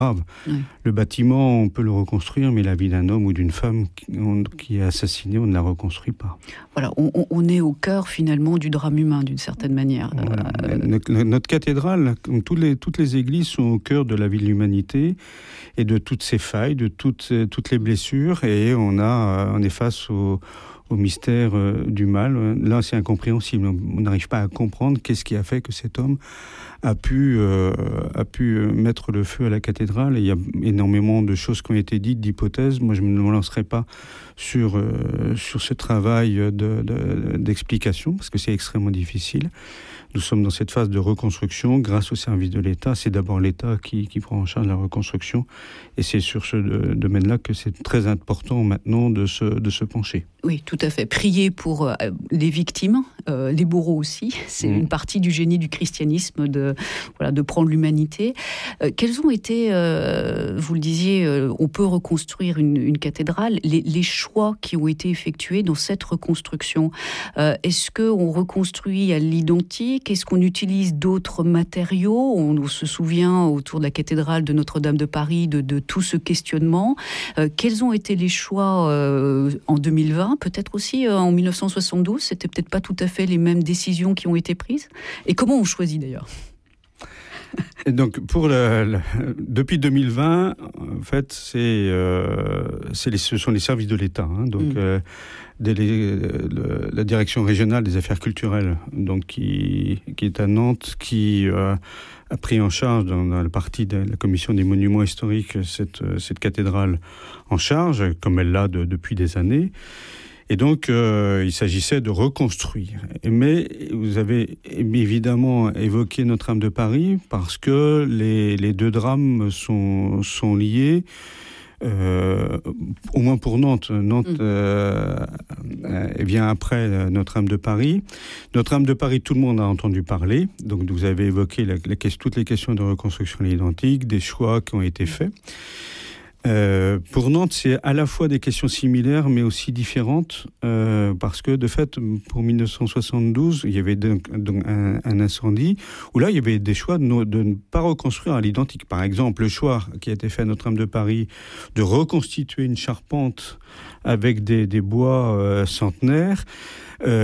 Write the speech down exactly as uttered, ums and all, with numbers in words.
grave. Oui. Le bâtiment, on peut le reconstruire, mais la vie d'un homme ou d'une femme qui, on, qui est assassiné, on ne la reconstruit pas. Voilà, on, on est au cœur finalement du drame humain, d'une certaine manière. Voilà. Euh... Notre, notre cathédrale, comme toutes les, toutes les églises, sont au cœur de la vie de l'humanité et de toutes ses failles, de toutes, toutes les blessures, et on, a, on est face au, au mystère du mal. Là, c'est incompréhensible. On n'arrive pas à comprendre qu'est-ce qui a fait que cet homme a pu, euh, a pu mettre le feu à la cathédrale. Et il y a énormément de choses qui ont été dites, d'hypothèses. Moi, je ne me lancerai pas sur, euh, sur ce travail de, de, d'explication, parce que c'est extrêmement difficile. Nous sommes dans cette phase de reconstruction grâce au service de l'État. C'est d'abord l'État qui, qui prend en charge la reconstruction. Et c'est sur ce de, domaine-là que c'est très important maintenant de se, de se pencher. Oui, tout à fait. Prier pour euh, les victimes, euh, les bourreaux aussi. C'est mmh. une partie du génie du christianisme de, voilà, de prendre l'humanité. Euh, quels ont été, euh, vous le disiez, euh, on peut reconstruire une, une cathédrale, les, les choix qui ont été effectués dans cette reconstruction. Euh, est-ce qu'on reconstruit à l'identique ? Est-ce qu'on utilise d'autres matériaux ? On, on se souvient autour de la cathédrale de Notre-Dame de Paris de, de tout ce questionnement. Euh, quels ont été les choix euh, en deux mille vingt ? Peut-être aussi euh, en dix-neuf cent soixante-douze, c'était peut-être pas tout à fait les mêmes décisions qui ont été prises. Et comment on choisit d'ailleurs ? Et donc, pour le, le, depuis deux mille vingt, en fait, c'est, euh, c'est les, ce sont les services de l'État. Hein, donc, mmh. euh, des, les, le, la direction régionale des affaires culturelles, donc qui, qui est à Nantes, qui euh, a pris en charge dans, dans la partie de la commission des monuments historiques cette, cette cathédrale en charge, comme elle l'a de, depuis des années. Et donc, euh, il s'agissait de reconstruire. Mais vous avez évidemment évoqué Notre-Dame de Paris parce que les, les deux drames sont, sont liés, euh, au moins pour Nantes. Nantes mmh. euh, vient après Notre-Dame de Paris. Notre-Dame de Paris, tout le monde a entendu parler. Donc, vous avez évoqué la, la, toutes les questions de reconstruction à l'identique, des choix qui ont été faits. Euh, pour Nantes, c'est à la fois des questions similaires, mais aussi différentes, euh, parce que, de fait, pour dix-neuf cent soixante-douze, il y avait donc, donc un, un incendie, où là, il y avait des choix de, no, de ne pas reconstruire à l'identique. Par exemple, le choix qui a été fait à Notre-Dame de Paris de reconstituer une charpente avec des, des bois euh, centenaires, euh,